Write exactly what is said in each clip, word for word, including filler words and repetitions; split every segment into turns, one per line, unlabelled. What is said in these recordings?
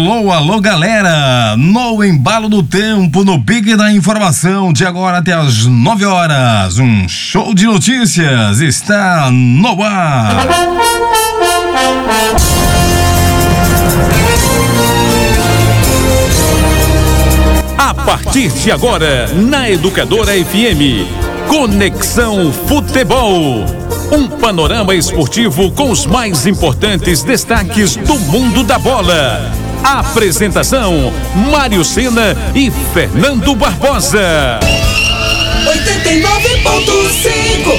Alô, alô, galera! No embalo do tempo, no pique da informação, de agora até as nove horas, um show de notícias está no ar.
A partir de agora, na Educadora F M, Conexão Futebol. Um panorama esportivo com os mais importantes destaques do mundo da bola. Apresentação: Mário Sena e Fernando Barbosa.
oitenta e nove ponto cinco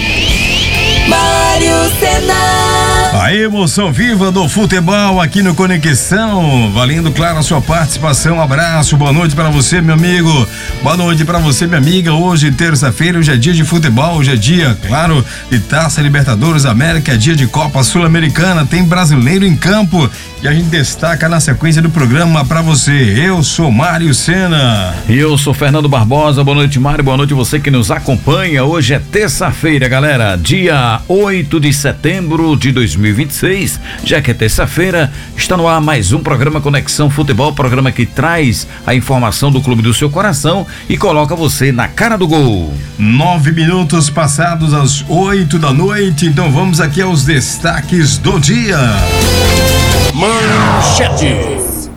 Mário Sena.
A emoção viva do futebol aqui no Conexão, valendo, claro, a sua participação. Um abraço, boa noite para você, meu amigo, boa noite para você, minha amiga. Hoje, terça-feira, hoje é dia de futebol, hoje é dia, claro, de Taça Libertadores América, é dia de Copa Sul-Americana, tem brasileiro em campo e a gente destaca na sequência do programa para você. Eu sou Mário Sena.
E eu sou Fernando Barbosa. Boa noite, Mário, boa noite você que nos acompanha. Hoje é terça-feira, galera, dia oito de setembro de dois mil e vinte e seis, já que é terça-feira, está no ar mais um programa Conexão Futebol, programa que traz a informação do clube do seu coração e coloca você na cara do gol.
Nove minutos passados às oito da noite, então vamos aqui aos destaques do dia.
Manchetes.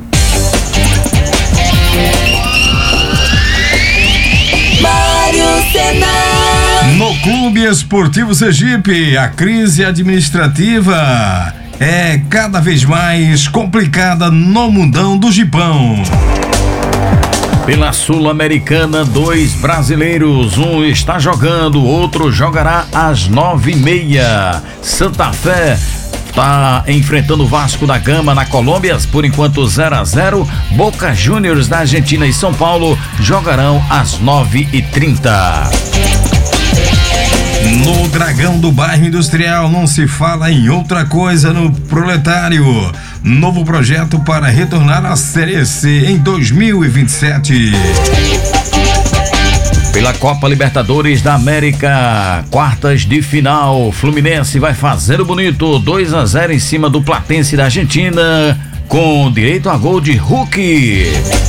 Mário Sena.
No Clube Esportivo Sergipe, a crise administrativa é cada vez mais complicada no mundão do Gipão.
Pela Sul-Americana, dois brasileiros, um está jogando, outro jogará às nove e meia. Santa Fé está enfrentando o Vasco da Gama na Colômbia, por enquanto zero a zero. Boca Juniors da Argentina e São Paulo jogarão às nove e trinta.
No Dragão do Bairro Industrial não se fala em outra coisa no Proletário. Novo projeto para retornar à Série C em dois mil e vinte e sete.
Pela Copa Libertadores da América, quartas de final, Fluminense vai fazer o bonito, dois a zero em cima do Platense da Argentina, com direito a gol de Hulk.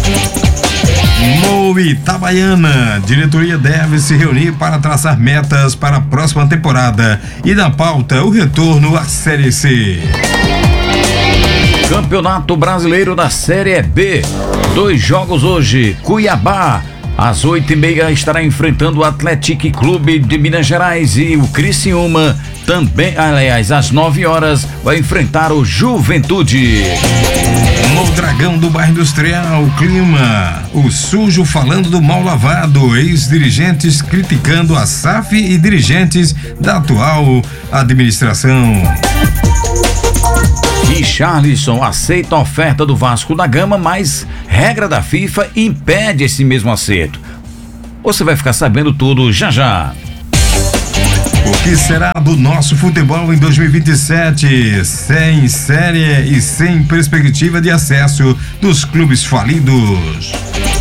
No Itabaiana, diretoria deve se reunir para traçar metas para a próxima temporada e na pauta o retorno à Série C.
Campeonato Brasileiro da Série B, dois jogos hoje. Cuiabá, às oito e meia, estará enfrentando o Atlético Clube de Minas Gerais e o Criciúma também, aliás, às nove horas, vai enfrentar o Juventude.
No Dragão do Bairro Industrial, clima, o sujo falando do mal lavado, ex-dirigentes criticando a S A F e dirigentes da atual administração.
E Charlisson aceita a oferta do Vasco da Gama, mas regra da FIFA impede esse mesmo acerto. Você vai ficar sabendo tudo já já.
O que será do nosso futebol em dois mil e vinte e sete? Sem série e sem perspectiva de acesso dos clubes falidos.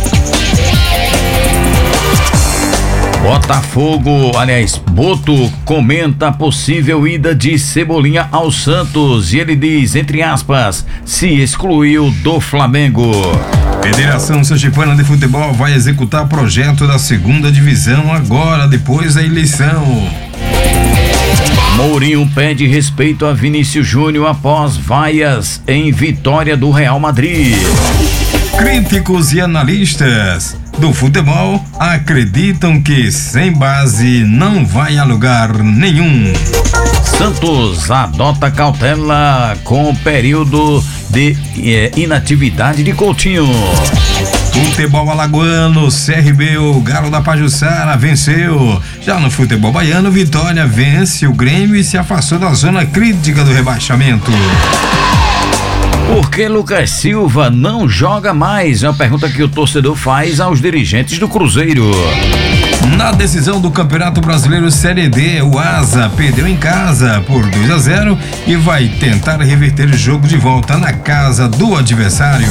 Botafogo, aliás, Boto comenta a possível ida de Cebolinha ao Santos e ele diz, entre aspas, se excluiu do Flamengo.
Federação Sergipana de Futebol vai executar projeto da segunda divisão agora, depois da eleição.
Mourinho pede respeito a Vinícius Júnior após vaias em vitória do Real Madrid.
Críticos e analistas do futebol acreditam que sem base não vai a lugar nenhum.
Santos adota cautela com período de eh, inatividade de Coutinho.
Futebol alagoano, C R B, o Galo da Pajuçara venceu. Já no futebol baiano, Vitória vence o Grêmio e se afastou da zona crítica do rebaixamento.
Por que Lucas Silva não joga mais? É uma pergunta que o torcedor faz aos dirigentes do Cruzeiro.
Na decisão do Campeonato Brasileiro Série D, o Asa perdeu em casa por dois a zero e vai tentar reverter o jogo de volta na casa do adversário.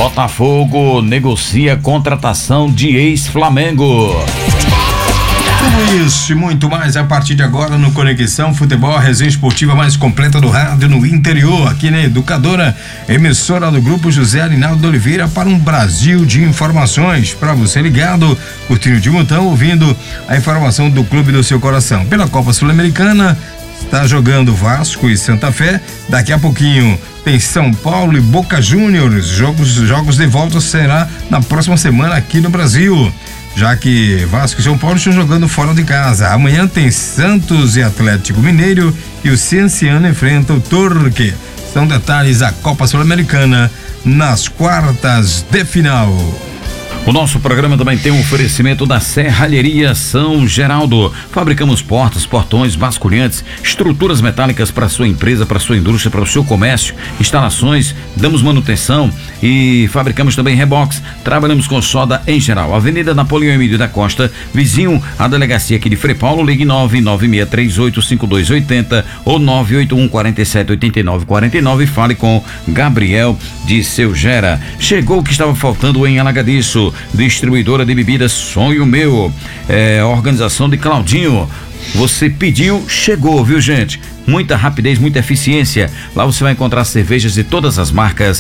Botafogo negocia contratação de ex-Flamengo.
Tudo isso e muito mais a partir de agora no Conexão Futebol, a resenha esportiva mais completa do rádio no interior, aqui na Educadora, emissora do Grupo José Arinaldo de Oliveira, para um Brasil de informações, para você ligado, curtindo de montão, ouvindo a informação do clube do seu coração. Pela Copa Sul-Americana, está jogando Vasco e Santa Fé, daqui a pouquinho tem São Paulo e Boca Juniors, jogos, jogos de volta será na próxima semana aqui no Brasil, já que Vasco e São Paulo estão jogando fora de casa. Amanhã tem Santos e Atlético Mineiro e o Cienciano enfrenta o Torque. São detalhes da Copa Sul-Americana nas quartas de final.
O nosso programa também tem um oferecimento da Serralheria São Geraldo. Fabricamos portas, portões, basculhantes, estruturas metálicas para sua empresa, para sua indústria, para o seu comércio, instalações, damos manutenção e fabricamos também reboques. Trabalhamos com soda em geral. Avenida Napoleão Emílio da Costa, vizinho à delegacia aqui de Frei Paulo, ligue nove nove seis três oito cinco dois oito zero ou nove oito um quatro sete oito nove quatro nove e fale com Gabriel de Seu Gera. Chegou o que estava faltando em Alagadiço. Distribuidora de bebidas Sonho Meu, é, organização de Claudinho. Você pediu, chegou, viu, gente? Muita rapidez, muita eficiência. Lá você vai encontrar cervejas de todas as marcas,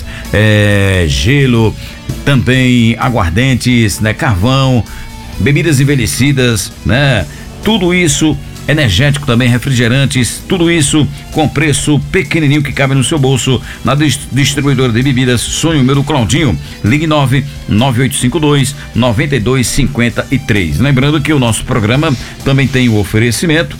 é, gelo, também aguardentes, né, carvão, bebidas envelhecidas, né? Tudo isso, energético também, refrigerantes, tudo isso com preço pequenininho que cabe no seu bolso, na distribuidora de bebidas Sonho Meu do Claudinho. Ligue nove nove oito cinco dois nove dois cinco três. Lembrando que o nosso programa também tem o oferecimento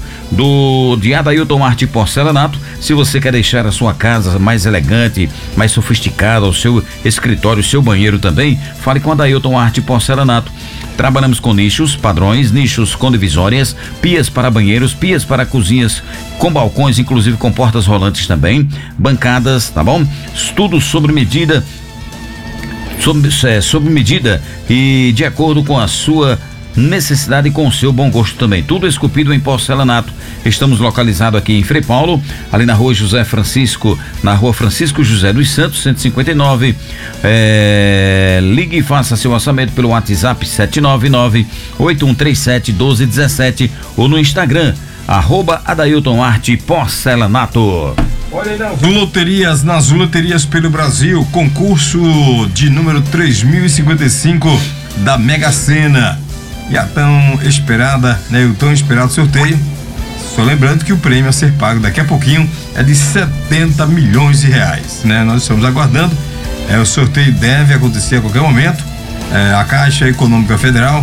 do de Adailton Arte Porcelanato. Se você quer deixar a sua casa mais elegante, mais sofisticada, o seu escritório, o seu banheiro também, fale com Adailton Arte Porcelanato. Trabalhamos com nichos, padrões, nichos com divisórias, pias para banheiros, pias para cozinhas, com balcões, inclusive com portas rolantes também, bancadas, tá bom? Tudo sobre medida, sob, é, sob medida e de acordo com a sua necessidade e com o seu bom gosto também. Tudo esculpido em porcelanato. Estamos localizados aqui em Frei Paulo, ali na rua José Francisco, na rua Francisco José dos Santos, cento e cinquenta e nove. É, ligue e faça seu orçamento pelo WhatsApp sete nove nove oito um três sete um dois um sete ou no Instagram, arroba Adailton Arte Porcelanato.
Olha aí nas loterias, nas loterias pelo Brasil, concurso de número três mil e cinquenta e cinco da Mega Sena. E a tão esperada, né, o tão esperado sorteio. Só lembrando que o prêmio a ser pago daqui a pouquinho é de setenta milhões de reais, né? Nós estamos aguardando, é, o sorteio deve acontecer a qualquer momento. É, a Caixa Econômica Federal,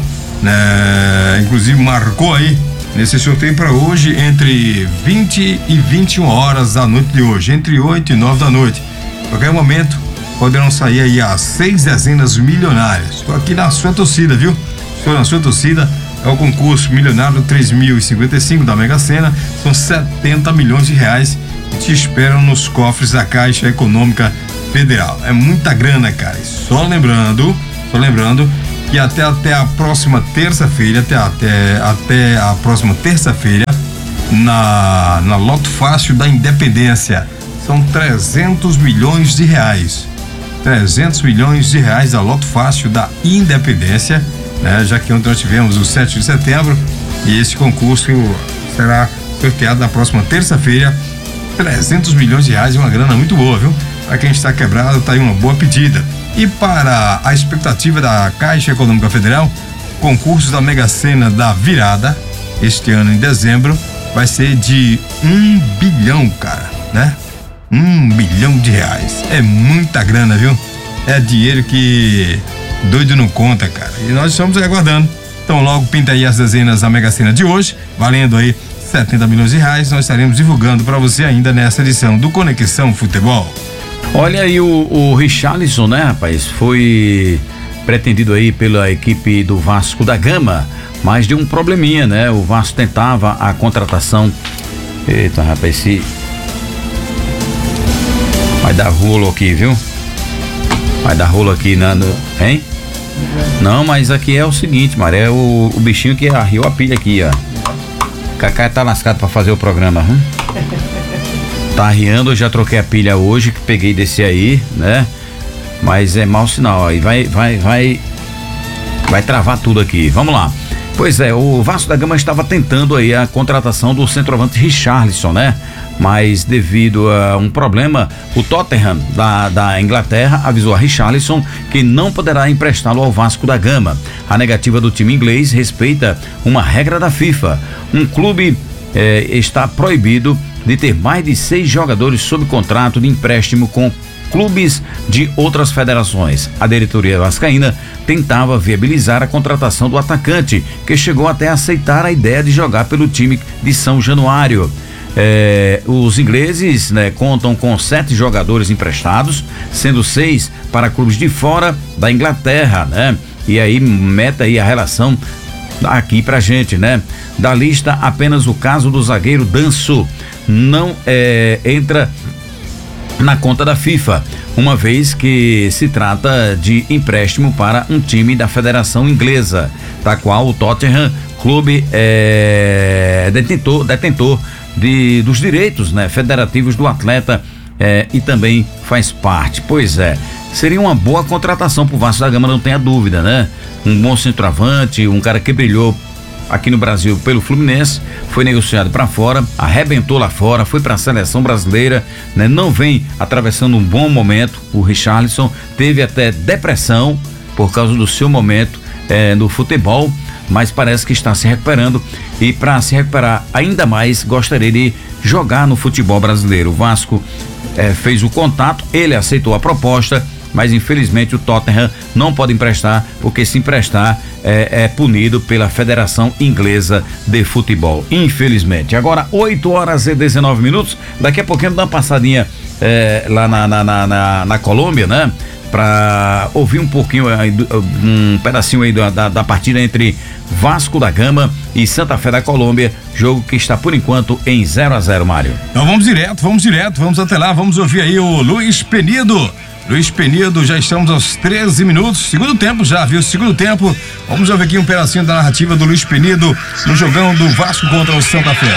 né, inclusive marcou aí nesse sorteio para hoje entre vinte e vinte e uma horas da noite de hoje, entre oito e nove da noite. A qualquer momento poderão sair aí as seis dezenas milionárias. Estou aqui na sua torcida, viu? Estou na sua torcida. É o concurso milionário três mil e cinquenta e cinco da Mega Sena. São setenta milhões de reais que te esperam nos cofres da Caixa Econômica Federal. É muita grana, cara. E só lembrando, só lembrando que até, até a próxima terça-feira, até, até, até a próxima terça-feira, na, na Loto Fácil da Independência, são trezentos milhões de reais. trezentos milhões de reais da Loto Fácil da Independência. É, já que ontem nós tivemos o sete de setembro e esse concurso será sorteado na próxima terça-feira. trezentos milhões de reais é uma grana muito boa, viu? Para quem está quebrado, tá aí uma boa pedida. E para a expectativa da Caixa Econômica Federal, concursos da Mega Sena da virada, este ano em dezembro, vai ser de um bilhão, cara, né? Um bilhão de reais. É muita grana, viu? É dinheiro que doido não conta, cara. E nós estamos aguardando. Então logo pinta aí as dezenas da Mega Sena de hoje, valendo aí setenta milhões de reais. Nós estaremos divulgando para você ainda nessa edição do Conexão Futebol.
Olha aí o, o Richarlison, né, rapaz? Foi pretendido aí pela equipe do Vasco da Gama, mas deu um probleminha, né? O Vasco tentava a contratação. Eita, rapaz, se vai dar rolo aqui, viu? Vai dar rolo aqui, na, no... hein? Não, mas aqui é o seguinte, Mário, é o, o bichinho que arriou a pilha aqui, ó. Cacá tá lascado pra fazer o programa, hum? Tá arriando, eu já troquei a pilha hoje, que peguei desse aí, né? Mas é mau sinal, aí vai, vai, vai, vai travar tudo aqui. Vamos lá. Pois é, o Vasco da Gama estava tentando aí a contratação do centroavante Richarlison, né? Mas devido a um problema, o Tottenham da, da Inglaterra avisou a Richarlison que não poderá emprestá-lo ao Vasco da Gama. A negativa do time inglês respeita uma regra da FIFA. Um clube eh, está proibido de ter mais de seis jogadores sob contrato de empréstimo com clubes de outras federações. A diretoria vascaína tentava viabilizar a contratação do atacante, que chegou até a aceitar a ideia de jogar pelo time de São Januário. É, os ingleses, né, contam com sete jogadores emprestados, sendo seis para clubes de fora da Inglaterra, né? E aí meta aí a relação aqui pra gente, né? Da lista, apenas o caso do zagueiro Danso não é, entra na conta da FIFA, uma vez que se trata de empréstimo para um time da Federação Inglesa, da qual o Tottenham Clube é detentor, detentor de, dos direitos, né, federativos do atleta, é, e também faz parte. Pois é, seria uma boa contratação pro Vasco da Gama, não tenha dúvida, né? Um bom centroavante, um cara que brilhou aqui no Brasil pelo Fluminense, foi negociado para fora, arrebentou lá fora, foi para a seleção brasileira, né? Não vem atravessando um bom momento. O Richarlison teve até depressão por causa do seu momento eh, no futebol, mas parece que está se recuperando, e para se recuperar ainda mais gostaria de jogar no futebol brasileiro. O Vasco eh, fez o contato, ele aceitou a proposta, mas infelizmente o Tottenham não pode emprestar, porque se emprestar é, é punido pela Federação Inglesa de Futebol, infelizmente. Agora oito horas e dezenove minutos, daqui a pouquinho dá uma passadinha é, lá na, na, na, na, na Colômbia, né? Pra ouvir um pouquinho, um pedacinho aí da, da, da partida entre Vasco da Gama e Santa Fé da Colômbia, jogo que está por enquanto em zero a zero, Mário.
Então vamos direto, vamos direto, vamos até lá, vamos ouvir aí o Luiz Penido. Luiz Penido, já estamos aos treze minutos, segundo tempo já, viu? Segundo tempo, vamos ouvir aqui um pedacinho da narrativa do Luiz Penido no jogão do Vasco contra o Santa Fé.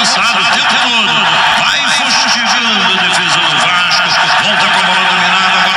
Volta com a bola dominada,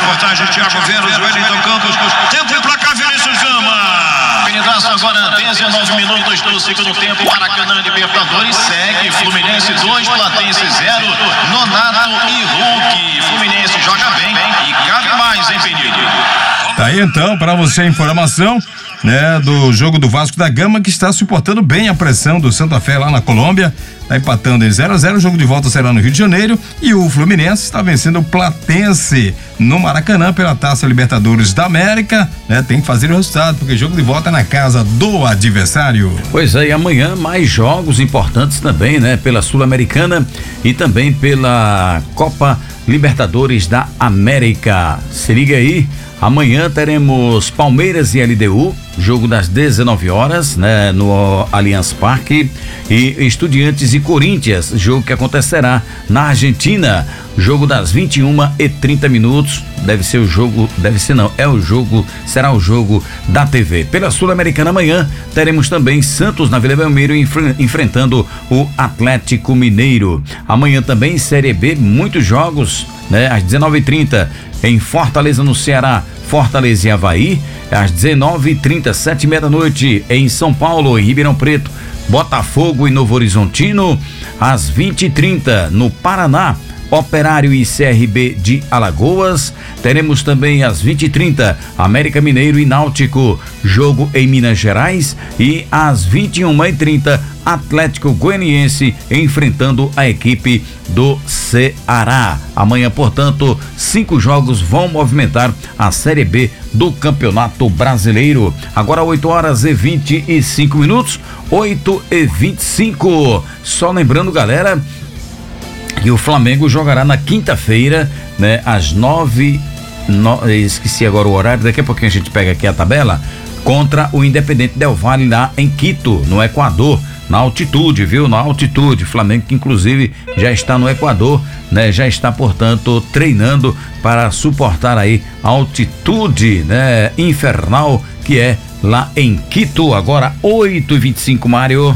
reportagem Thiago Veros, Wellington Campos. Tempo e placar, Vinícius Gama.
Penidaço agora, dezenove minutos do segundo tempo. Maracanã, Libertadores segue. Fluminense dois, Platense zero. Nonato e Hulk. Fluminense joga bem e cabe mais, hein, Penido?
Tá aí então, para você a informação, né, do jogo do Vasco da Gama, que está suportando bem a pressão do Santa Fé lá na Colômbia, tá empatando em zero a zero, o jogo de volta será no Rio de Janeiro, e o Fluminense está vencendo o Platense no Maracanã pela Taça Libertadores da América, né, tem que fazer o resultado, porque o jogo de volta é na casa do adversário.
Pois é, e amanhã mais jogos importantes também, né, pela Sul-Americana e também pela Copa Libertadores da América. Se liga aí, amanhã teremos Palmeiras e L D U, jogo das dezenove horas, né, no Allianz Parque, e Estudiantes e Corinthians, jogo que acontecerá na Argentina, jogo das vinte e uma e trinta minutos, deve ser o jogo, deve ser não, é o jogo, será o jogo da T V. Pela Sul-Americana amanhã teremos também Santos na Vila Belmiro enfre- enfrentando o Atlético Mineiro. Amanhã também Série B, muitos jogos, né, às dezenove e trinta em Fortaleza, no Ceará, Fortaleza e Avaí, às dezenove e trinta, sete e meia da noite em São Paulo, em Ribeirão Preto, Botafogo e Novo Horizontino, às vinte e trinta no Paraná, Operário e C R B de Alagoas. Teremos também às vinte e trinta América Mineiro e Náutico, jogo em Minas Gerais, e às vinte e uma e trinta Atlético Goianiense enfrentando a equipe do Ceará. Amanhã, portanto, cinco jogos vão movimentar a Série B do Campeonato Brasileiro. Agora oito horas e vinte e cinco minutos, oito e vinte e cinco. Só lembrando, galera, que o Flamengo jogará na quinta-feira, né, às nove, no, esqueci agora o horário, daqui a pouquinho a gente pega aqui a tabela, contra o Independente Del Valle lá em Quito, no Equador, na altitude, viu? Na altitude, Flamengo que inclusive já está no Equador, né? Já está, portanto, treinando para suportar aí a altitude, né, infernal que é lá em Quito. Agora oito e vinte e cinco, Mário.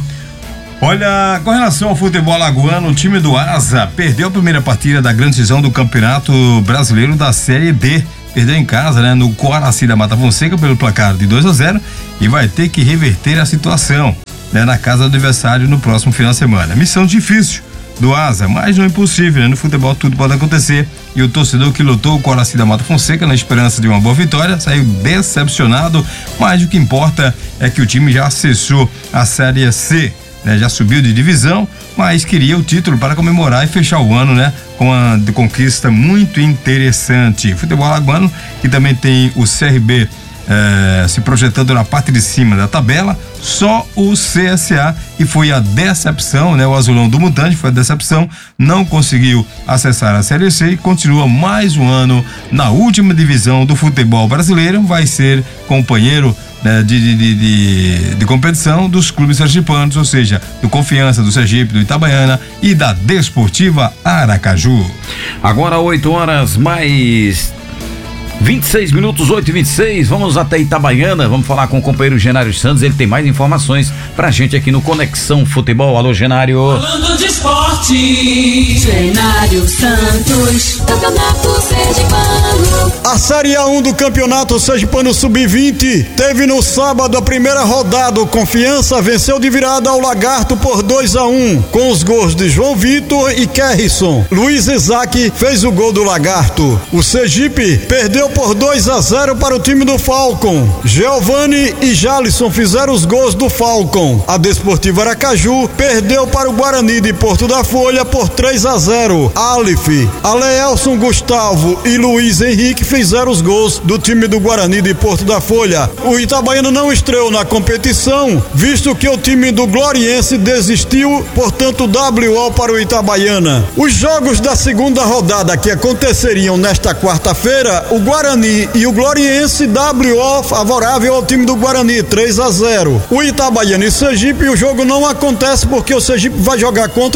Olha, com relação ao futebol alagoano, o time do Asa perdeu a primeira partida da grande decisão do Campeonato Brasileiro da Série D. Perdeu em casa, né, no Coaraci da Mata Fonseca pelo placar de dois a zero e vai ter que reverter a situação, né, na casa do adversário no próximo final de semana. Missão difícil do Asa, mas não é impossível, né? No futebol tudo pode acontecer, e o torcedor que lutou o Coaraci da Mata Fonseca na esperança de uma boa vitória saiu decepcionado, mas o que importa é que o time já acessou a Série C, né? Já subiu de divisão, mas queria o título para comemorar e fechar o ano, né, com uma de conquista muito interessante. Futebol alagoano, que também tem o C R B eh, se projetando na parte de cima da tabela, só o C S A, e foi a decepção, né? O azulão do Mutante foi a decepção, não conseguiu acessar a Série C e continua mais um ano na última divisão do futebol brasileiro, vai ser companheiro, né, de, de, de, de, de competição dos clubes sergipanos, ou seja, do Confiança, do Sergipe, do Itabaiana e da Desportiva Aracaju.
Agora oito horas mais vinte e seis minutos, oito e vinte e seis, vamos até Itabaiana, vamos falar com o companheiro Genário Santos, ele tem mais informações pra gente aqui no Conexão Futebol. Alô, Genário.
Falando de esporte, Genário Santos, Campeonato Sergipano.
A Série A um do Campeonato Sergipano sub vinte teve no sábado a primeira rodada. O Confiança venceu de virada ao Lagarto por dois a um, com os gols de João Vitor e Kerrison. Luiz Isaac fez o gol do Lagarto. O Sergipe perdeu por dois a zero para o time do Falcon. Giovani e Jalisson fizeram os gols do Falcon. A Desportiva Aracaju perdeu para o Guarani de Porto da Folha por três a zero. Alif, Aleelson Gustavo e Luiz Henrique fizeram os gols do time do Guarani de Porto da Folha. O Itabaiana não estreou na competição, visto que o time do Gloriense desistiu, portanto W O para o Itabaiana. Os jogos da segunda rodada que aconteceriam nesta quarta-feira, o Guarani e o Gloriense, W O favorável ao time do Guarani, três a zero. O Itabaiana e Sergipe, o jogo não acontece porque o Sergipe vai jogar contra o Falcon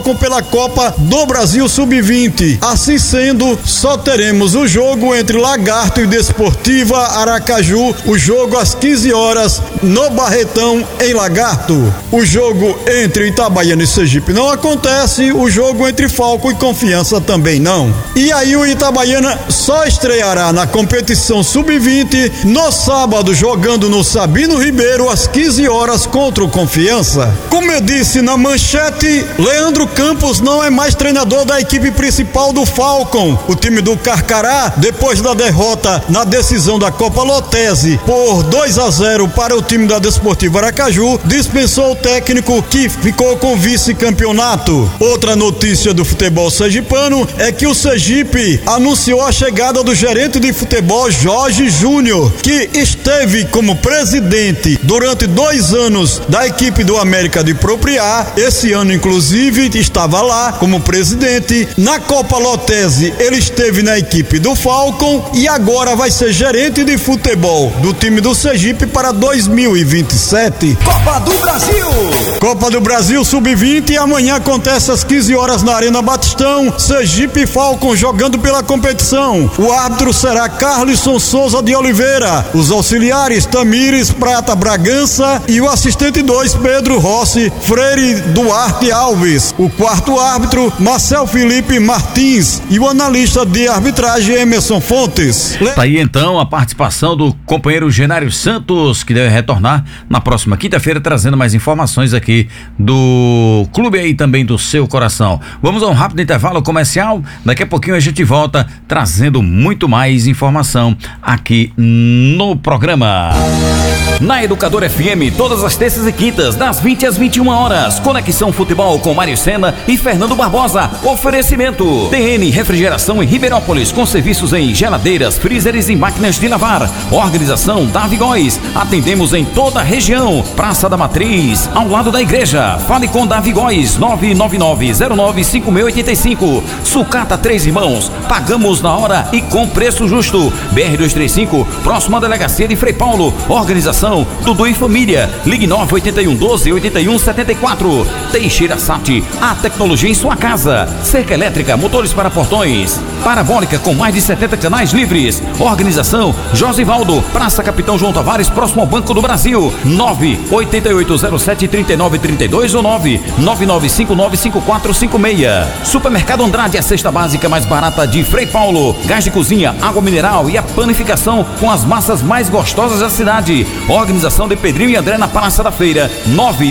Falcon pela Copa do Brasil sub vinte. Assim sendo, só teremos o jogo entre Lagarto e Desportiva Aracaju, o jogo às quinze horas no Barretão em Lagarto. O jogo entre Itabaiana e Sergipe não acontece, o jogo entre Falcon e Confiança também não. E aí o Itabaiana só estreará na competição sub vinte no sábado, jogando no Sabino Ribeiro às quinze horas contra o Confiança. Como eu disse na manchete, Leandro Campos não é mais treinador da equipe principal do Falcon. O time do Carcará, depois da derrota na decisão da Copa Lotese por dois a zero para o time da Desportiva Aracaju, dispensou o técnico que ficou com vice-campeonato. Outra notícia do futebol sergipano é que o Sergipe anunciou a chegada do gerente de futebol Jorge Júnior, que esteve como presidente durante dois anos da equipe do América de Propriar. Esse ano, inclusive, estava lá como presidente. Na Copa Lotese, ele esteve na equipe do Falcon e agora vai ser gerente de futebol do time do Sergipe para dois mil e vinte e sete.
Copa do Brasil!
Copa do Brasil sub vinte, amanhã acontece às quinze horas na Arena Batistão. Sergipe e Falcon jogando pela competição. O árbitro será Carlisson Souza de Oliveira. Os auxiliares Tamires Prata Bragança e o assistente dois Pedro Rossi Freire Duarte Alves. O quarto árbitro Marcel Felipe Martins e o analista de arbitragem Emerson Fontes.
Tá aí então a participação do companheiro Genário Santos, que deve retornar na próxima quinta-feira, trazendo mais informações aqui do clube aí também do seu coração. Vamos a um rápido intervalo comercial, daqui a pouquinho a gente volta trazendo muito mais informação aqui no programa.
Na Educadora F M, todas as terças e quintas, das vinte às vinte e uma horas. Conexão Futebol com Mário Sena e Fernando Barbosa. Oferecimento T N Refrigeração em Ribeirópolis, com serviços em geladeiras, freezers e máquinas de lavar. Organização Davi Góes. Atendemos em toda a região. Praça da Matriz, ao lado da igreja. Fale com Davi Góes, nove nove nove zero nove cinco seis oito cinco. Sucata Três Irmãos. Pagamos na hora e com preço justo. B R duzentos e trinta e cinco, próxima à delegacia de Frei Paulo. Organização Dudu e Família. Ligue nove oito um doze oito um sete quatro. Teixeira Sat, a tecnologia em sua casa. Cerca elétrica, motores para portões. Parabólica com mais de setenta canais livres. Organização Josivaldo, Praça Capitão João Tavares, próximo ao Banco do Brasil. nove oito oito zero sete três nove três dois ou nove nove nove cinco nove cinco quatro cinco seis. Supermercado Andrade, a cesta básica mais barata de Frei Paulo. Gás de cozinha, água mineral e a panificação com as massas mais gostosas da cidade. Organização de Pedrinho e André na Praça da Feira. nove